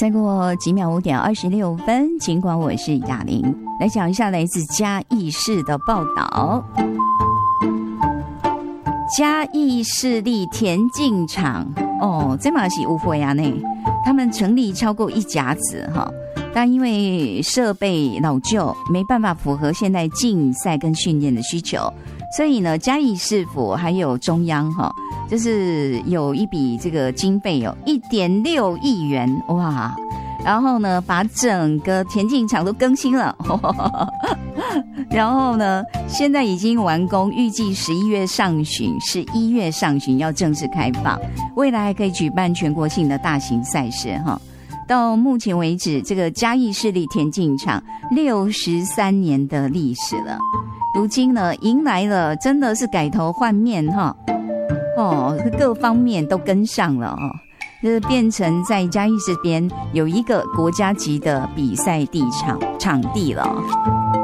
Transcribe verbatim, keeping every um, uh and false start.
再过几秒，五点二十六分，尽管我是雅玲，来讲一下来自嘉义市的报道。嘉义市立田径场哦，这嘛是有会啊呢，他们成立超过一甲子哈，但因为设备老旧，没办法符合现在竞赛跟训练的需求，所以呢，嘉义市府还有中央哈，就是有一笔这个经费有一点六亿元哇，然后呢，把整个田径场都更新了。然后呢，现在已经完工，预计十一月上旬、十一月上旬要正式开放，未来还可以举办全国性的大型赛事哈。到目前为止，这个嘉义市立田径场六十三年的历史了，如今呢，迎来了真的是改头换面哈，哦，各方面都跟上了哦。就是变成在嘉义这边有一个国家级的比赛地场场地了。